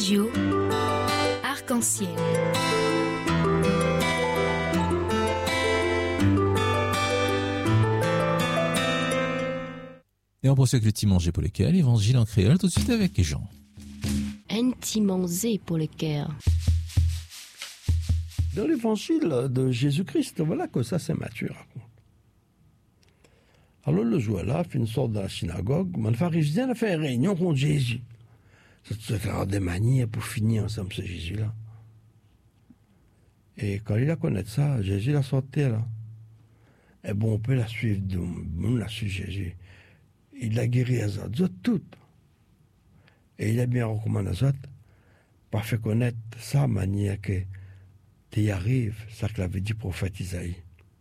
Radio Arc-en-Ciel. Et on poursuit avec le petit manger pour le cœur, l'évangile en créole, tout de suite avec Jean. Un petit manger pour le cœur. Dans l'évangile de Jésus-Christ, voilà que ça, c'est Matthieu raconte. Alors le jour-là, il sort de la synagogue, les pharisiens ont fait une réunion contre Jésus. C'est des manières pour finir ensemble ce Jésus-là. Et quand il a connu ça, Jésus l'a sorti là. Et bon, on peut la suivre, on la suit Jésus. Il a guéri les autres toutes. Et il a bien recommandé aux autres, pour faire connaître sa manière que tu y arrives, ça que l'avait dit le prophète Isaïe.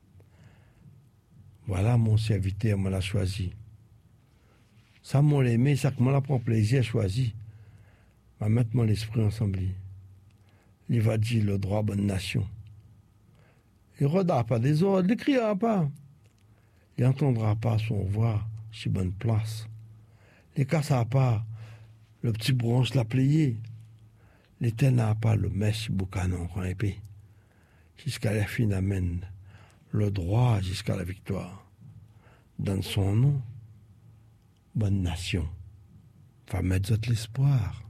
Voilà mon serviteur, moi l'a choisi. Ça, moi l'aimé, ça que moi la prend plaisir à choisir. Va mettre mon esprit ensemble. Il va dire le droit bonne nation. Il ne redira pas des ordres, il ne criera pas. Il n'entendra pas son voix si bonne place. Il ne cassera pas le petit bronze la pliée. Il n'éteindra pas le messe boucanon en épée. Jusqu'à la fin amène le droit jusqu'à la victoire. Dans son nom, bonne nation, va mettre l'espoir.